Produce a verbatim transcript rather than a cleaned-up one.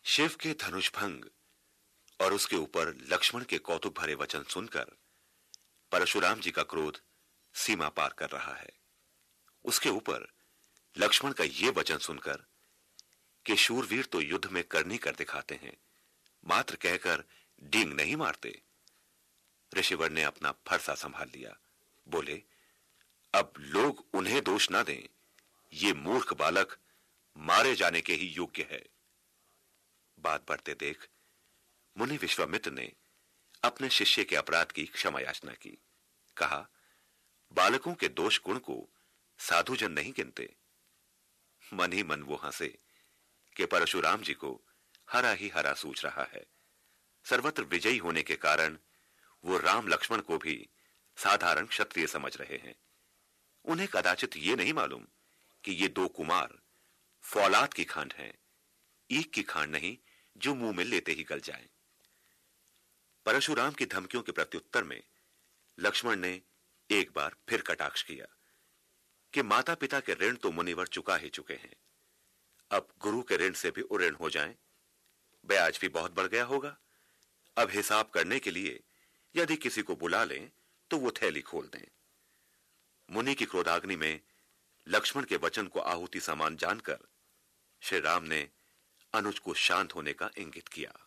शिव के धनुष भंग और उसके ऊपर लक्ष्मण के कौतुक भरे वचन सुनकर परशुराम जी का क्रोध सीमा पार कर रहा है। उसके ऊपर लक्ष्मण का यह वचन सुनकर कि शूरवीर तो युद्ध में करनी कर दिखाते हैं, मात्र कहकर डींग नहीं मारते। ऋषिवर ने अपना फरसा संभाल लिया। बोले, अब लोग उन्हें दोष ना दें, ये मूर्ख बालक मारे जाने के ही योग्य है। बात बढ़ते देख मुनि विश्वामित्र ने अपने शिष्य के अपराध की क्षमा याचना की। कहा, बालकों के दोष गुण को साधुजन नहीं गिनते। मन ही मन वो हंसे कि परशुराम जी को हरा ही हरा सूझ रहा है। सर्वत्र विजयी होने के कारण वो राम लक्ष्मण को भी साधारण क्षत्रिय समझ रहे हैं। उन्हें कदाचित ये नहीं मालूम कि ये दो कुमार फौलाद की खांड हैं, ईख की खांड नहीं जो मुंह में लेते ही गल जाए। परशुराम की धमकियों के प्रत्युत्तर में लक्ष्मण ने एक बार फिर कटाक्ष किया कि माता पिता के ऋण तो मुनिवर चुका ही चुके हैं, अब गुरु के ऋण से भी उऋण हो जाएं, ब्याज भी बहुत बढ़ गया होगा। अब हिसाब करने के लिए यदि किसी को बुला लें तो वो थैली खोल दें। मुनि की क्रोधाग्नि में लक्ष्मण के वचन को आहुति समान जानकर श्री राम ने अनुज को शांत होने का इंगित किया।